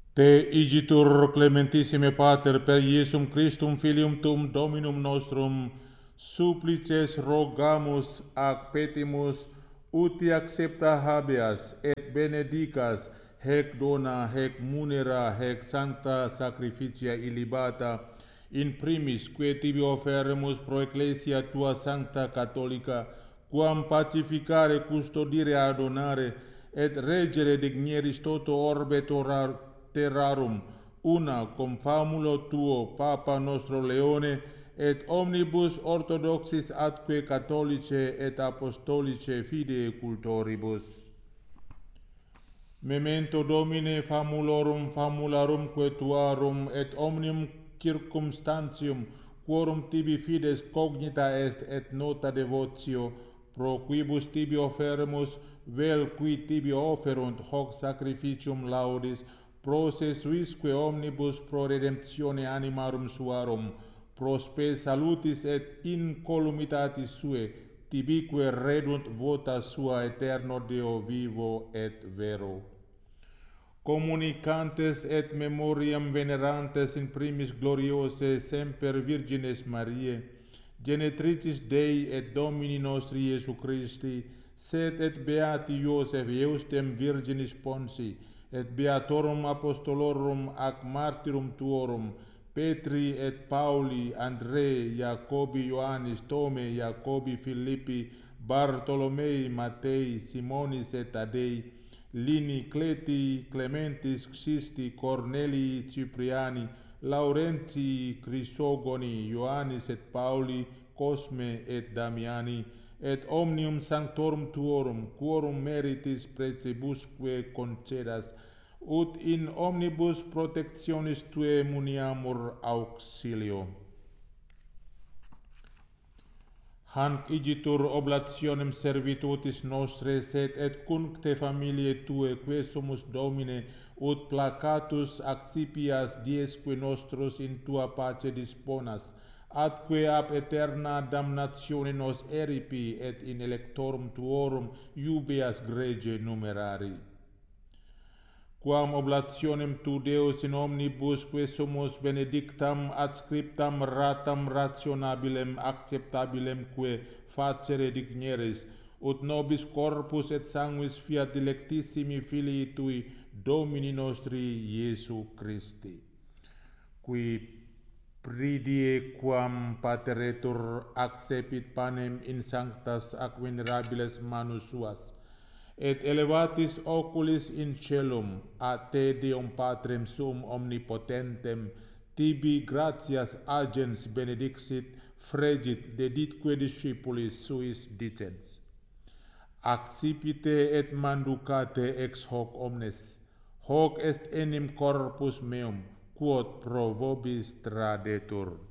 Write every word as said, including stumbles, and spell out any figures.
Te igitur clementissime Pater per Iesum Christum filium tuum Dominum nostrum, supplices rogamus ac petimus, uti accepta habeas et benedicas hec dona, hec munera, hec sancta sacrificia illibata, in primis que tibi offeremus pro ecclesia tua sancta catholica, quam pacificare, custodire, adonare, et regere digneris toto orbe torar, terrarum, una cum famulo tuo, Papa nostro Leone, et omnibus orthodoxis atque catholice et apostolice fide cultoribus. Memento Domine famulorum famularum que tuarum et omnium circumstantium quorum tibi fides cognita est et nota devotio, pro quibus tibi offeremus, vel qui tibi offerunt hoc sacrificium laudis, pro se suisque omnibus pro redemptione animarum suarum, pro spe salutis et incolumitatis sue, tibique redunt vota sua eterno Deo vivo et vero. Communicantes et memoriam venerantes in primis gloriose semper Virgines Mariae, genetricis Dei et Domini nostri Iesu Christi, sed et beati Iosef Eustem Virginis Ponsi, et beatorum apostolorum ac martyrum tuorum, Petri et Pauli, Andrei, Jacobi, Ioannis, Tome, Jacobi, Philippi, Bartolomei, Matei, Simonis et Tadei, Lini, Cleti, Clementis, Xisti, Cornelii, Cipriani, Laurentii, Crisogoni, Ioannis et Pauli, Cosme et Damiani, et omnium sanctorum tuorum, quorum meritis precibusque concedas, ut in omnibus protectionis tuae muniamur auxilio. Hanc igitur oblationem servitutis nostre, sed et cuncte familiae tue, que sumus Domine, ut placatus accipias diesque nostros in tua pace disponas, atque ab eterna damnatione nos eripi et in electorum tuorum iubeas grege numerari. Quam oblationem tu Deus in omnibus que sumus benedictam adscriptam ratam rationabilem acceptabilem que facere digneris, ut nobis corpus et sanguis fiat dilectissimi filii tui Domini nostri Iesu Christi, qui pridie quam pateretur accepit panem in sanctas ac venerabiles manus suas, et elevatis oculis in celum, a te Deum Patrem suum omnipotentem, tibi gratias agens benedixit, fregit deditque discipulis suis dicens. Accipite et manducate ex hoc omnes, hoc est enim corpus meum, quod pro vobis tradetur.